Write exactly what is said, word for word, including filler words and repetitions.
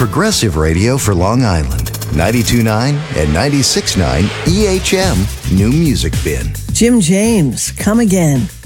progressive radio for Long Island. ninety-two point nine and ninety-six point nine E H M New Music Bin. Jim James, Come Again.